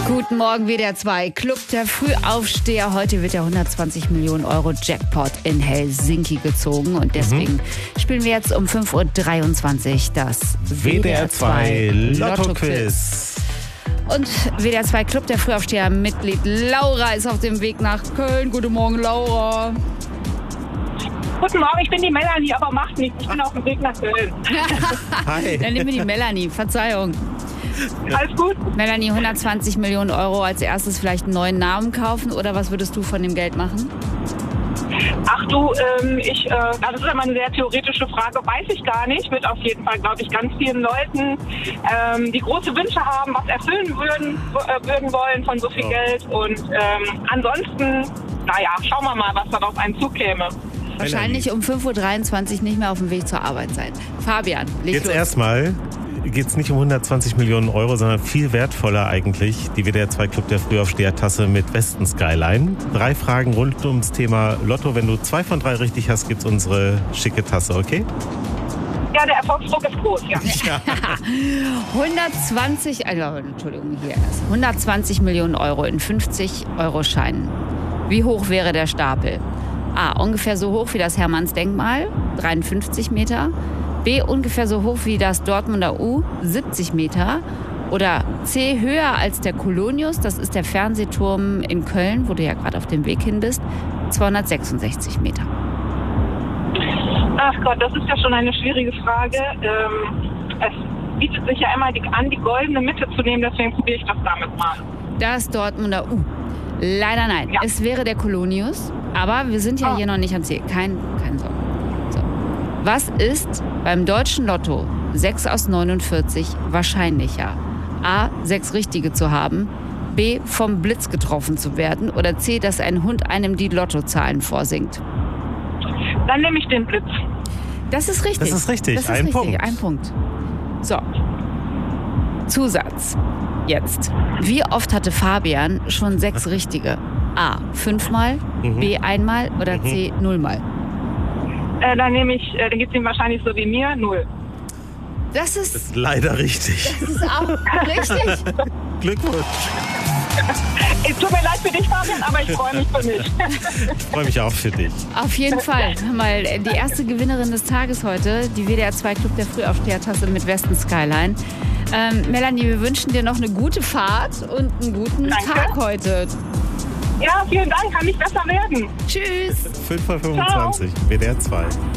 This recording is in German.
Guten Morgen, WDR 2. Club der Frühaufsteher. Heute wird der 120 Millionen Euro Jackpot in Helsinki gezogen. Und deswegen spielen wir jetzt um 5.23 Uhr das WDR 2 Lotto-Quiz. Und WDR 2 Club der Frühaufsteher Mitglied Laura ist auf dem Weg nach Köln. Guten Morgen, Laura. Guten Morgen, ich bin die Melanie, aber macht nichts. Ich bin auf dem Weg nach Köln. Hi. Dann nehmen wir die Melanie. Verzeihung. Alles gut? Melanie, 120 Millionen Euro als erstes vielleicht einen neuen Namen kaufen oder was würdest du von dem Geld machen? Ach du, das ist immer eine sehr theoretische Frage, weiß ich gar nicht. Wird auf jeden Fall, glaube ich, ganz vielen Leuten, die große Wünsche haben, was erfüllen würden wollen von so viel Geld. Und ansonsten, naja, schauen wir mal, was da auf einen zukäme. Wahrscheinlich um 5.23 Uhr nicht mehr auf dem Weg zur Arbeit sein. Fabian, leg Jetzt los. erstmal geht es nicht um 120 Millionen Euro, sondern viel wertvoller eigentlich. Die WDR 2 Club der Frühaufsteher-Tasse mit Westen Skyline. 3 Fragen rund ums Thema Lotto. Wenn du 2 von 3 richtig hast, gibt's unsere schicke Tasse, okay? Ja, der Erfolgsdruck ist groß, ja. 120 Millionen Euro in 50-Euro-Scheinen. Wie hoch wäre der Stapel? A. Ungefähr so hoch wie das Hermannsdenkmal, 53 Meter. B. Ungefähr so hoch wie das Dortmunder U, 70 Meter. Oder C. Höher als der Kolonius, das ist der Fernsehturm in Köln, wo du ja gerade auf dem Weg hin bist, 266 Meter. Ach Gott, das ist ja schon eine schwierige Frage. Es bietet sich ja immer an, die goldene Mitte zu nehmen, deswegen probiere ich das damit mal. Das Dortmunder U. Leider nein. Ja. Es wäre der Kolonius, aber wir sind ja hier noch nicht am Ziel. Keine Sorge. So. Was ist beim deutschen Lotto 6 aus 49 wahrscheinlicher? A. 6 Richtige zu haben. B. Vom Blitz getroffen zu werden. Oder C. Dass ein Hund einem die Lottozahlen vorsingt. Dann nehme ich den Blitz. Das ist richtig. Das ist richtig. Das ist Ein richtig. Punkt. Ein Punkt. So. Zusatz. Jetzt. Wie oft hatte Fabian schon 6 Richtige? A. 5-mal, B. 1-mal oder C. 0-mal? Dann geht es ihm wahrscheinlich so wie mir, 0. Das ist Ist leider richtig. auch richtig. Glückwunsch. Es tut mir leid für dich, Fabian, aber ich freue mich für mich. Ich freue mich auch für dich. Auf jeden Fall. Hör mal, die erste Gewinnerin des Tages heute, die WDR 2 Club der Frühaufsteher-Tasse mit Westen Skyline. Melanie, wir wünschen dir noch eine gute Fahrt und einen guten Danke. Tag heute. Ja, vielen Dank, kann nicht besser werden. Tschüss. 5 vor 25, WDR 2.